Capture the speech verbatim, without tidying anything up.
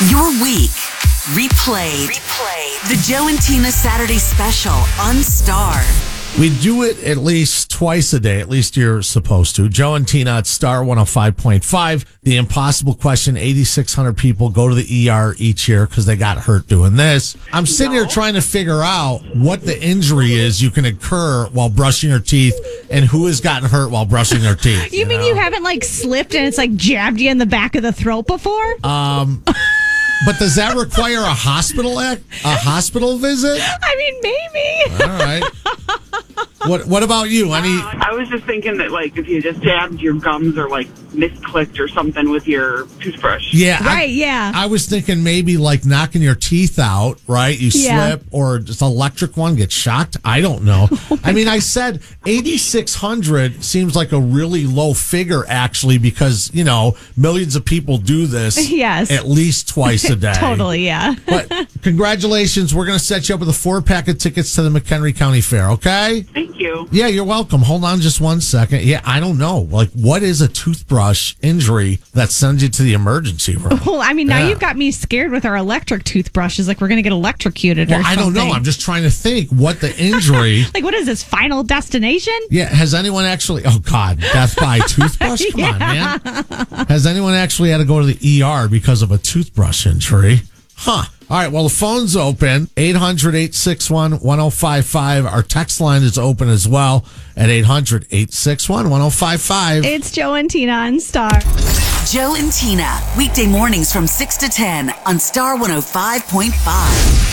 Your week replayed. Replayed. The Joe and Tina Saturday Special on Star. We do it at least twice a day. At least you're supposed to. Joe and Tina at Star one oh five point five. The impossible question. eighty-six hundred people go to the E R each year because they got hurt doing this. I'm sitting here trying to figure out what the injury is you can incur while brushing your teeth and who has gotten hurt while brushing their teeth. You, you mean know? You haven't like slipped and it's like jabbed you in the back of the throat before? Um... But does that require a hospital act, a hospital visit? I mean, maybe. All right. What What about you? Any? Uh, I was just thinking that, like, if you just jabbed your gums or like misclicked or something with your toothbrush. Yeah. Right. I, yeah. I was thinking maybe like knocking your teeth out. Right. You yeah. slip or just electric one gets shocked. I don't know. Oh I mean, I said eighty-six hundred seems like a really low figure actually because you know millions of people do this. Yes. At least twice a day. Totally. Yeah. But congratulations. We're going to set you up with a four pack of tickets to the McHenry County Fair. Okay. Thank you. Yeah, you're welcome. Hold on just one second. Yeah, I don't know. Like, what is a toothbrush injury that sends you to the emergency room? Well, I mean, now yeah. you've got me scared with our electric toothbrushes. Like, we're going to get electrocuted well, or something. I don't know. I'm just trying to think what the injury... Like, what is this, Final Destination? Yeah, has anyone actually... Oh, God, death by toothbrush? Come yeah. on, man. Has anyone actually had to go to the E R because of a toothbrush injury? Huh. All right, well, the phone's open, eight hundred, eight six one, one oh five five. Our text line is open as well at eight hundred, eight six one, one oh five five. It's Joe and Tina on Star. Joe and Tina, weekday mornings from six to ten on Star one oh five point five.